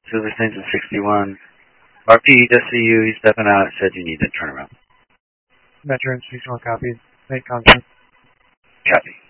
Silver Saints in 61. RP, just see you. He's stepping out. Said you need to turn around. Metro in 61 copies. Make contact. Copy.